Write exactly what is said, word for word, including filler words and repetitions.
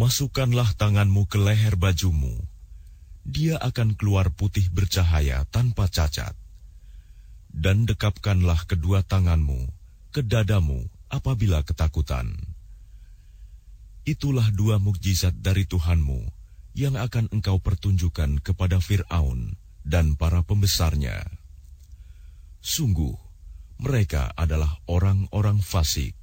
Masukkanlah tanganmu ke leher bajumu. Dia akan keluar putih bercahaya tanpa cacat. Dan dekapkanlah kedua tanganmu ke dadamu apabila ketakutan. Itulah dua mukjizat dari Tuhanmu yang akan engkau pertunjukkan kepada Fir'aun dan para pembesarnya. Sungguh, mereka adalah orang-orang fasik.